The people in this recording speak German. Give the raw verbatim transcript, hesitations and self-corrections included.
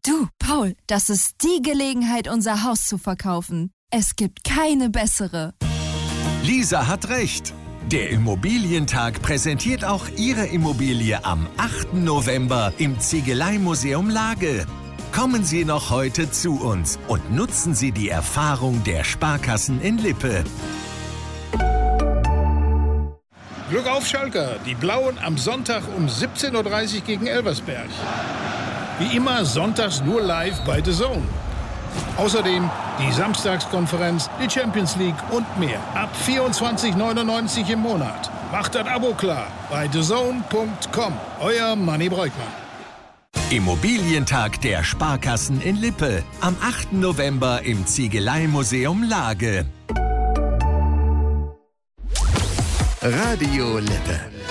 Du, Paul, das ist die Gelegenheit, unser Haus zu verkaufen. Es gibt keine bessere. Lisa hat recht. Der Immobilientag präsentiert auch Ihre Immobilie am achten November im Ziegeleimuseum Lage. Kommen Sie noch heute zu uns und nutzen Sie die Erfahrung der Sparkassen in Lippe. Glück auf, Schalker. Die Blauen am Sonntag um siebzehn Uhr dreißig gegen Elversberg. Wie immer sonntags nur live bei The Zone. Außerdem die Samstagskonferenz, die Champions League und mehr. Ab vierundzwanzig neunundneunzig im Monat. Macht das Abo klar bei the zone punkt com. Euer Manni Breukmann. Immobilientag der Sparkassen in Lippe. Am achten November im Ziegeleimuseum Lage. Radio Lippe.